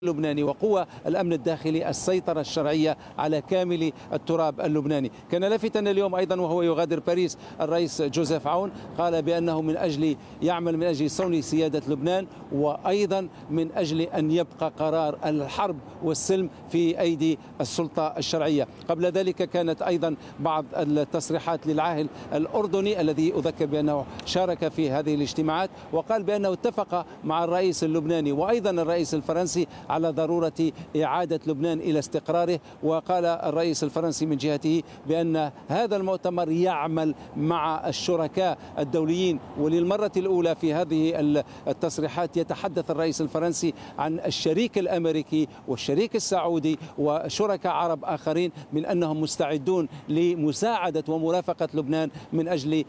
اللبناني وقوى الأمن الداخلي السيطرة الشرعية على كامل التراب اللبناني. كان لافتا اليوم أيضا وهو يغادر باريس الرئيس جوزيف عون، قال بأنه يعمل من أجل صون سيادة لبنان، وأيضا من أجل أن يبقى قرار الحرب والسلم في أيدي السلطة الشرعية. قبل ذلك كانت أيضا بعض التصريحات للعاهل الأردني الذي أذكر بأنه شارك في هذه الاجتماعات، وقال بأنه اتفق مع الرئيس اللبناني وأيضا الرئيس الفرنسي على ضرورة إعادة لبنان إلى استقراره. وقال الرئيس الفرنسي من جهته بأن هذا المؤتمر يعمل مع الشركاء الدوليين، وللمرة الأولى في هذه التصريحات يتحدث الرئيس الفرنسي عن الشريك الأمريكي والشريك السعودي وشركاء عرب آخرين من أنهم مستعدون لمساعدة ومرافقة لبنان من أجل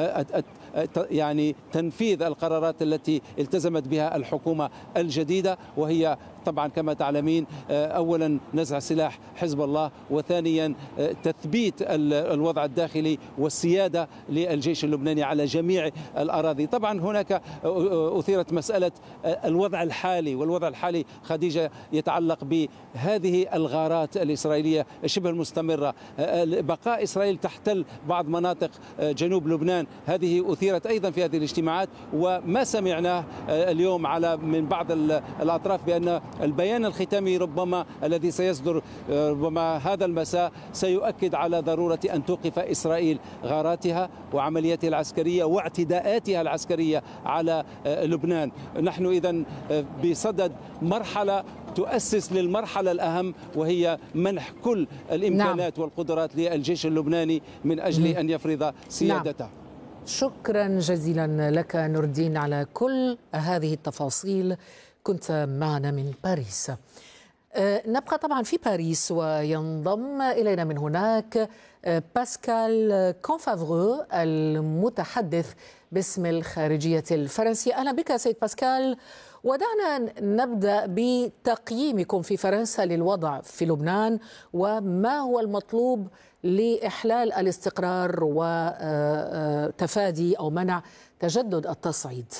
تنفيذ القرارات التي التزمت بها الحكومة الجديدة، وهي طبعا كما تعلمين أولا نزع سلاح حزب الله، وثانيا تثبيت الوضع الداخلي والسيادة للجيش اللبناني على جميع الأراضي. طبعا هناك أثيرت مسألة الوضع الحالي، والوضع الحالي خديجة يتعلق بهذه الغارات الإسرائيلية شبه المستمرة، بقاء إسرائيل تحتل بعض مناطق جنوب لبنان، هذه أثيرت أيضا في هذه الاجتماعات. وما سمعناه اليوم من بعض الأطراف بأن البيان الختامي ربما الذي سيصدر ربما هذا المساء سيؤكد على ضرورة أن توقف إسرائيل غاراتها وعملياتها العسكرية واعتداءاتها العسكرية على لبنان. نحن إذن بصدد مرحلة تؤسس للمرحلة الأهم، وهي منح كل الإمكانات والقدرات للجيش اللبناني من أجل أن يفرض سيادته. شكرا جزيلا لك نور الدين على كل هذه التفاصيل، كنت معنا من باريس. نبقى طبعا في باريس وينضم إلينا من هناك باسكال كونفافغو المتحدث باسم الخارجية الفرنسية. أهلا بك سيد باسكال، ودعنا نبدأ بتقييمكم في فرنسا للوضع في لبنان، وما هو المطلوب لإحلال الاستقرار وتفادي أو منع تجدد التصعيد.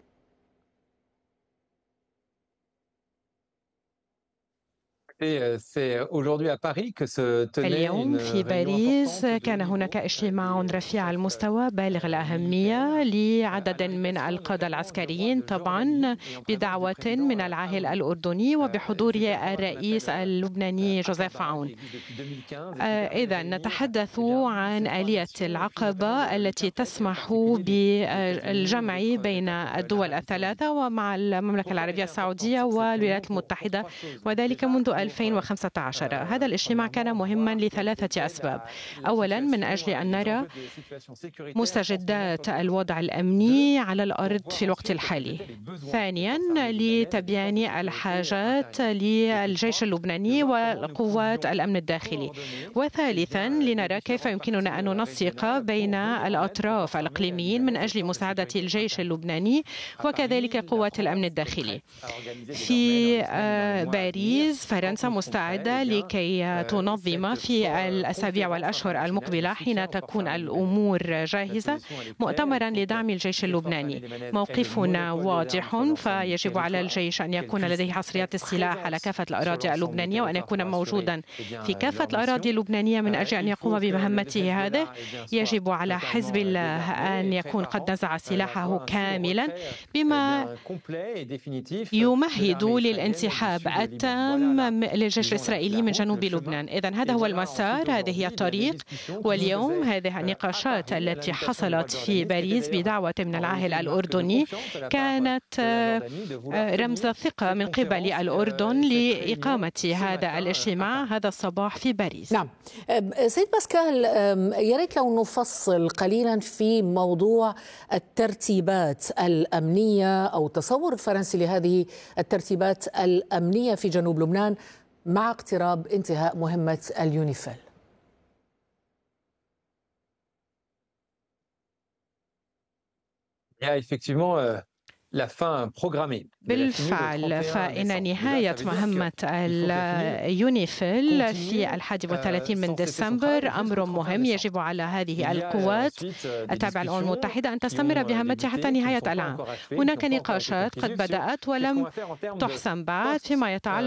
اليوم في باريس كان هناك اجتماع رفيع المستوى بالغ الأهمية لعدد من القادة العسكريين، طبعا بدعوة من العاهل الأردني وبحضور الرئيس اللبناني جوزيف عون. إذا نتحدث عن آلية العقبة التي تسمح بالجمع بين الدول الثلاثة ومع المملكة العربية السعودية والولايات المتحدة، وذلك منذ 2015. هذا الاجتماع كان مهما لثلاثة أسباب. أولا من أجل أن نرى مستجدات الوضع الأمني على الأرض في الوقت الحالي. ثانيا لتبيين الحاجات للجيش اللبناني وقوات الأمن الداخلي. وثالثا لنرى كيف يمكننا أن ننسق بين الأطراف الإقليميين من أجل مساعدة الجيش اللبناني وكذلك قوات الأمن الداخلي. في باريس فرنسا مستعدة لكي تنظم في الأسابيع والأشهر المقبلة حين تكون الأمور جاهزة مؤتمرا لدعم الجيش اللبناني. موقفنا واضح، فيجب على الجيش أن يكون لديه حصريات السلاح على كافة الأراضي اللبنانية وأن يكون موجودا في كافة الأراضي اللبنانية من أجل أن يقوم بمهمته هذه. يجب على حزب الله أن يكون قد نزع سلاحه كاملا بما يمهد للانسحاب التام للجيش الإسرائيلي من جنوب لبنان. إذن هذا هو المسار، هذه هي الطريق. واليوم هذه النقاشات التي حصلت في باريس بدعوة من العاهل الأردني كانت رمز ثقة من قبل الأردن لإقامة هذا الاجتماع هذا الصباح في باريس. نعم سيد باسكال، يا ريت لو نفصل قليلا في موضوع الترتيبات الأمنية أو تصور الفرنسي لهذه الترتيبات الأمنية في جنوب لبنان مع اقتراب انتهاء مهمة اليونيفيل. بالفعل فإن نهاية مهمة اليونيفيل في 31 من ديسمبر أمر مهم. يجب على هذه القوات التابعة للأمم المتحدة أن تستمر بمهمتها حتى نهاية العام. هناك نقاشات قد بدأت ولم تحسم بعد فيما يتعلق